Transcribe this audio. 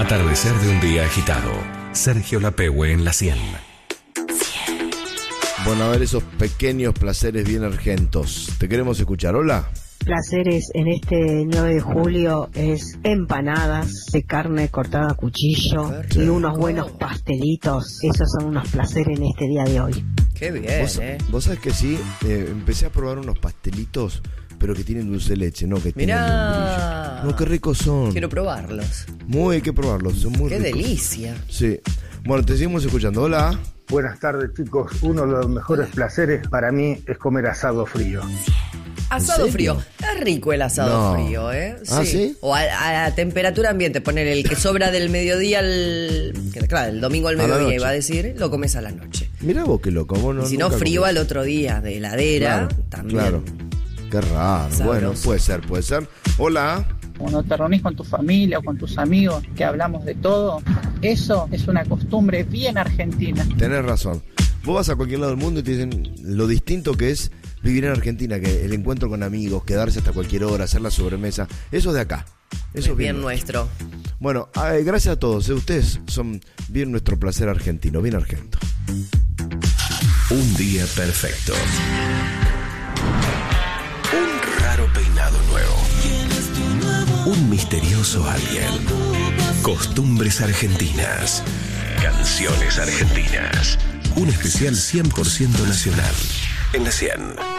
Atardecer de un día agitado. Sergio Lapehue en la 100. Bueno, a ver esos pequeños placeres bien argentos. Te queremos escuchar. Hola. Placeres en este 9 de julio es empanadas de carne cortada a cuchillo y unos buenos pastelitos. Esos son unos placeres en este día de hoy. Qué bien, ¿Vos sabés que sí? Empecé a probar unos pastelitos, pero que tienen dulce de leche, ¿no? Que tienen Mirá. no, qué ricos son. Quiero probarlos. Hay que probarlos, son muy Qué ricos. delicia. Sí. Bueno, te seguimos escuchando. Hola. Buenas tardes, chicos. Uno de los mejores placeres para mí es comer asado frío. Asado frío. Es rico el asado frío, ¿eh? Sí. ¿Ah, sí? O a la temperatura ambiente. Poner el que sobra del mediodía, el domingo al mediodía, iba a decir, lo comes a la noche. Mirá vos qué loco. Vos y si no, frío al otro día, de heladera, también. Claro. Qué raro. Sabroso. Bueno, puede ser. Hola. Cuando te reunís con tu familia o con tus amigos, que hablamos de todo, eso es una costumbre bien argentina. Tenés razón. Vos vas a cualquier lado del mundo y te dicen lo distinto que es vivir en Argentina, que el encuentro con amigos, quedarse hasta cualquier hora, hacer la sobremesa, eso es de acá. Eso es bien nuestro. Bueno, gracias a todos. Ustedes son bien nuestro placer argentino, bien argento. Un día perfecto. Un raro peinado nuevo. Un misterioso alguien. Costumbres argentinas. Canciones argentinas. Un especial 100% nacional. En la 100.